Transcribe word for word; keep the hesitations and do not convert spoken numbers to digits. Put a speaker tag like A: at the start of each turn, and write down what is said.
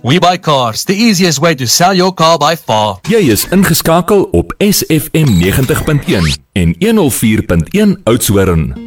A: We Buy Cars, the easiest way to sell your car by far.
B: Jy is ingeskakel op S F M negentig punt een en honderd vier punt een Oudtshoorn.